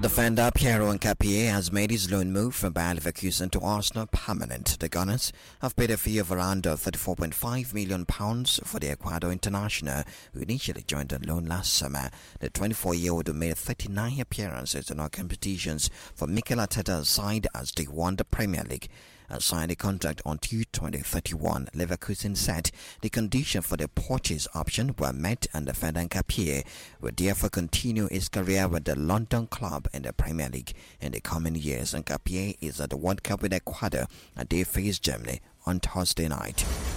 Defender Piero Nkapie has made his loan move from Bayer Leverkusen to Arsenal permanent. The Gunners have paid a fee of around £34.5 million for the Ecuador international, who initially joined on loan last summer. The 24-year-old made 39 appearances in all competitions for Mikel Arteta's side as they won the Premier League and signed a contract until 2031. Leverkusen said the conditions for the purchase option were met and defender Nkapie will therefore continue his career with the London club in the Premier League in the coming years. Nkapie is at the World Cup with Ecuador and they face Germany on Thursday night.